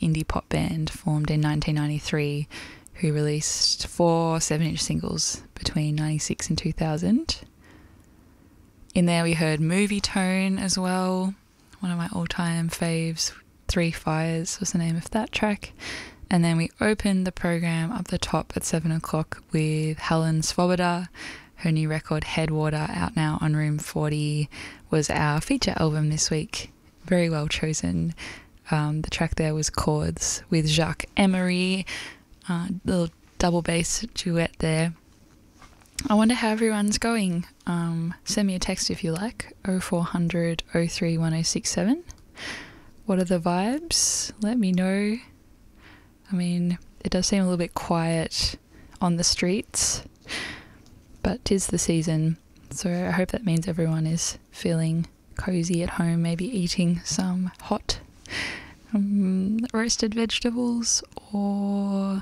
indie pop band formed in 1993 who released 4 7-inch singles between 96 and 2000. In there we heard Movie Tone as well, one of my all-time faves. Three Fires was the name of that track. And then we opened the program up the top at 7 o'clock with Helen Svoboda. Her new record Headwater, out now on Room 40, was our feature album this week. Very well chosen. The track there was Chords with Jacques Emery. Little double bass duet there. I wonder how everyone's going. Send me a text if you like, 0400 03 1067. What are the vibes? Let me know. I mean, it does seem a little bit quiet on the streets, but 'tis the season, so I hope that means everyone is feeling cozy at home, maybe eating some hot roasted vegetables or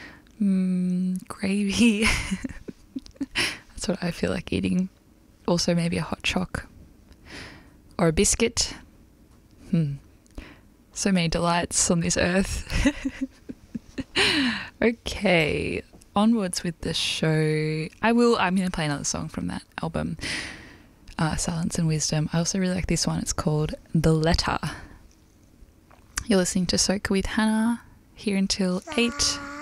gravy. That's what I feel like eating. Also maybe a hot choc or a biscuit. So many delights on this earth. Okay, onwards with the show. I'm going to play another song from that album, Silence and Wisdom. I also really like this one. It's called The Letter. You're listening to Soca with Hannah, here until 8.